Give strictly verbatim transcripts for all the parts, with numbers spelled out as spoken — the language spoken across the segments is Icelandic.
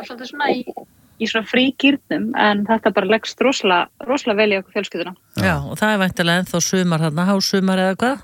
svolítið svona í, í svona frígírnum, en þetta bara leggst rosalega, rosalega vel í okkur fjölskylduna. Já, og það er væntanlega ennþá sumar þarna, hásumar eða hvað?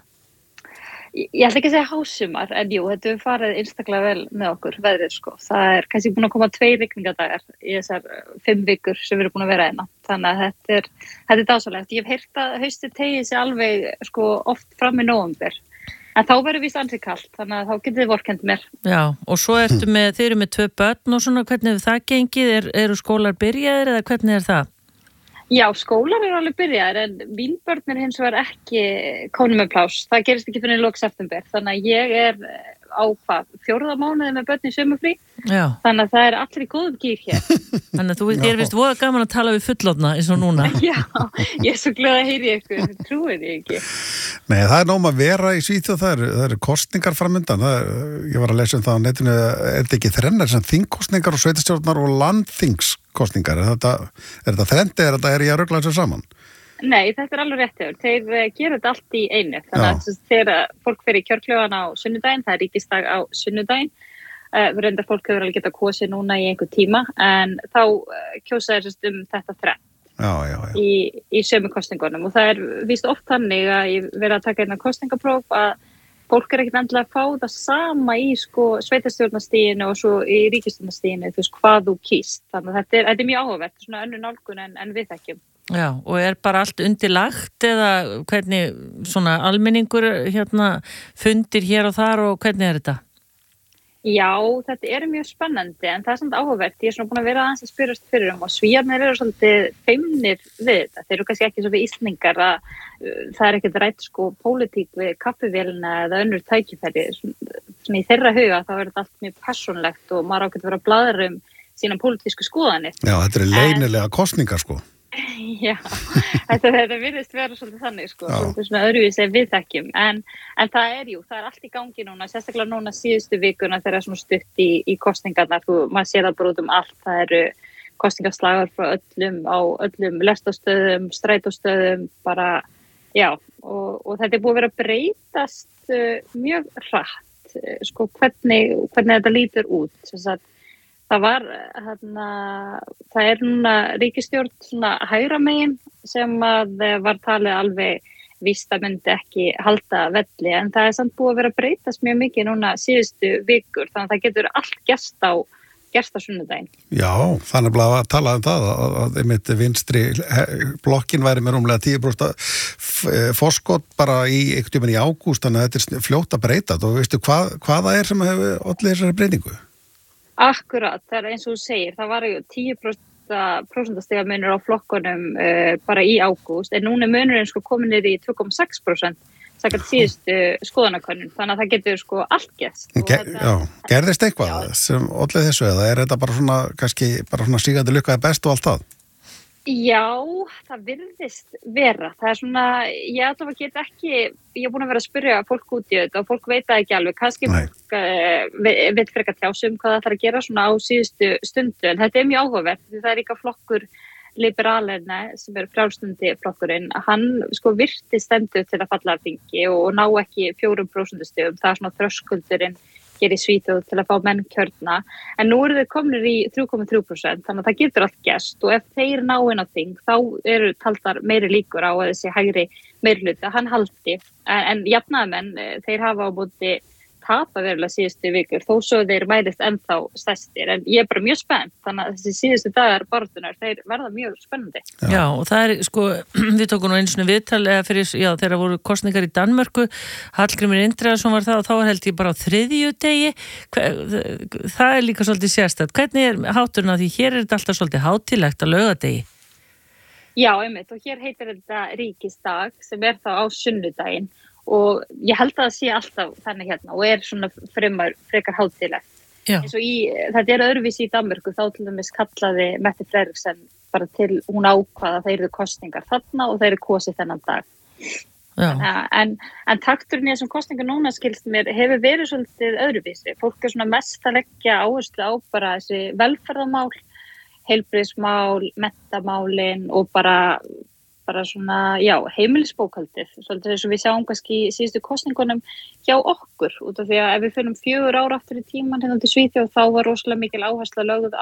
Ég, ég ætla ekki að segja hásumar, en jú, þetta er farið einstaklega vel með okkur, veðrið sko. Það er kannski búin að koma tveir rigningadagar í þessar fimm vikur sem við erum búin að vera einna. Þannig að þetta er, þetta er dásalegt. Ég hef heyrt að haustið tegið sig alveg sko oft fram í nóvember. En þá verður víst ansi kalt, þannig að þá getið þið vorkennt mér. Já, og svo ertu með, þið eru með tvö börn og svona, hvernig hefur það gengið? Er, eru skólar byrjaðir eða hvernig er það? Já, skólar eru alveg byrjaðir, en mín börn er hins vegar ekki komin með pláss. Það gerist ekki fyrir lok september, þannig að ég er á hvað, fjórða mánuði með börn í sumarfrí. Já. Þannig að það er allir í góðum gír hér. Þannig að þú er vist voða gaman að tala við fullorðna eins og núna. Já, ég er svo glöð að heyri ykkur, trúið ég ekki. Nei, það er nóg að vera í Svíþjóð, það eru, það eru kostningar framundan. Það, ég var að lesa um það á netinu, er þetta ekki þrennar sem þingkostningar og sveitarstjórnar og landþingskostningar? Er þetta, er þetta þrendi, er þetta er ég að rugla þessu saman? Nei, þetta er alveg réttur. Þeir gera þetta allt í einu. Þannig að þegar fólk fer í kjörkljóðan á sunnudaginn, það er ríkisdag á sunnudaginn, uh, við reyndar fólk hefur alveg getað kosið núna í einhver tíma, en þá uh, kjósa þessast um þetta þrenn. Já, já, já. Í, í sömu kosningunum og það er víst oft þannig að ég verið að taka einn kosningapróf að fólk er ekkert endilega að fá það sama í sko sveitarstjórnarstiginu og svo í ríkisstjórnarstiginu, þú veist hvað þú kýst. Þannig að þetta er, þetta er mjög áhugavert, svona önnur nálgun en, en við þekkjum. Já, og er bara allt undirlagt eða hvernig svona almenningur hérna fundir hér og þar og hvernig er þetta? Já, þetta er mjög spennandi en það er samt áhugavert. Ég er svona búin að vera aðeins að spyrjast fyrir um og Svíarnir eru svolítið feimnir við þetta. Þeir eru kannski ekki svo við Íslendingar að uh, það er ekkert rætt sko pólitík við kaffivélina eða önnur tækifæri. Svona í þeirra huga þá er þetta allt mjög persónlegt og maður ágætt að vera að blaðra um sína pólitísku skoðanir. Já, þetta er leynilega kosningar sko. Já, þetta, þetta virðist vera svolítið þannig sko, Já. Svolítið svona öðruvísi við þekkjum, en, en það er jú, það er allt í gangi núna, sérstaklega núna síðustu vikuna þegar það er svona stutt í, í kosningarnar, þú, maður sér það bara út um allt, það eru kosningaslagar frá öllum, á öllum lestastöðum, strætóstöðum, bara, já, og, og þetta er búið að vera að breytast uh, mjög hratt, uh, sko, hvernig, hvernig þetta lítur út, þess að Það var, hérna, það er núna ríkisstjórn svona hægra megin sem að var talið alveg víst að myndi ekki halda velli en það er samt búið að vera að breytast mjög mikið núna síðustu vikur þannig að það getur allt gerst á, gerst á sunnudaginn. Já, þannig að tala um það að, að einmitt vinstri blokkin væri með rúmlega tíu prósent forskot bara í einhvern tímann í ágúst þannig að þetta er fljótt að breyta og veistu hvað, hvað það er sem hefur allir þessari breytingu? Akkurat, það er eins og þú segir, það var ju tíu prósent munur á flokkunum uh, bara í ágúst, en núna er munurinn sko komin niður í tvö komma sex prósent sakað síðustu skoðanakönnun, þannig að það getur sko allt gerst. Ge þetta, já, gerðist eitthvað já. Sem olli þessu eða er þetta bara svona, kannski bara svona sígandi lukkaði best og allt það? Já, það virðist vera. Það er svona, ég ætla að geta ekki, ég er búin að vera að spyrja fólk út í þetta og fólk veit það ekki alveg, kannski Nei. fólk uh, veit frekar tjásum hvað það þarf að gera svona á síðustu stundu, en þetta er mjög áhugavert, því það er líka flokkur liberalina sem er frjálstundi flokkurinn, hann sko virti stendur til að falla af þingi og ná ekki fjórum prósentustigum, það er svona þröskuldurinn hér í Svíþjóð til að fá menn kjörna en nú eru þau komnir í þrjú komma þrjú prósent þannig að það getur allt gerst og ef þeir ná inn á þing þá eru taldar meiri líkur á að þessi hægri meirhluta hann haldi en, en jafnaðmenn þeir hafa á móti tapa verulega síðustu vikur þó svo þeir mælist ennþá stærstir en ég er bara mjög spennt þannig að þessi síðustu dagar barðunar þeir verða mjög spennandi. Já, já og það er sko við tókum nú einu svona viðtal eða fyrir, já þegar voru kosningar í Danmörku Hallgrímur Indriðason var það og þá var held ég bara á þriðju degi það er líka svolítið sérstætt hvernig er háturinn á því hér er þetta alltaf svolítið hátíðlegt á laugardegi? Já, einmitt og hér heitir þetta ríkisdag sem er þá á sunnudaginn og ég held að það sé alltaf þannig hérna og er svona fremar, frekar hátíðlegt. Eins og í, þetta er öðruvísi í Danmörku, þá til dæmis kallaði Mette Frederiksen bara til hún ákvaða að það eru kosningar þarna og það eru kosið þennan dag. En, en takturinn í þessum kosningar núna skilst mér hefur verið svolítið öðruvísi. Fólk er svona mest að leggja áherslu á bara þessi velferðamál, heilbrigðismál, menntamálin og bara bara svona, já, heimilisbókhaldið svolítið þess að við sjáum kannski í síðustu kosningunum hjá okkur út af því að ef við finnum fjögur ár aftur í tíman hérna til Svíþjóð þá var rosalega mikil áhersla lögð